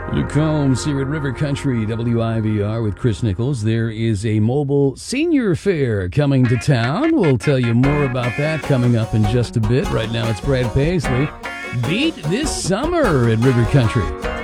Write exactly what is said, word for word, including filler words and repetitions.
Luke Combs here at River Country, W I V R with Chris Nichols. There is a mobile senior fair coming to town. We'll tell you more about that coming up in just a bit. Right now it's Brad Paisley. Beat this summer at River Country.